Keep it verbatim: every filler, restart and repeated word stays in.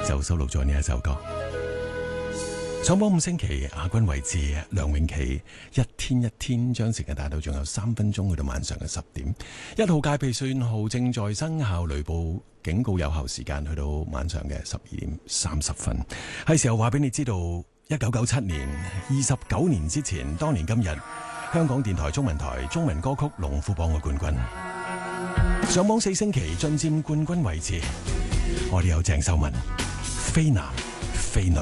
就收錄咗呢一首歌。上榜五星期亞軍位置梁詠琪一天一天，將時間帶到仲有三分鐘去到晚上嘅十點。一號戒備信號正在生效，雷暴警告有效時間去到晚上嘅十二點三十分。係時候話俾你知道，一九九七年二十九年之前，當年今日香港電台中文台中文歌曲龍虎榜嘅冠軍，上榜四星期進佔冠軍位置。我哋有鄭秀文、飛男、飛女。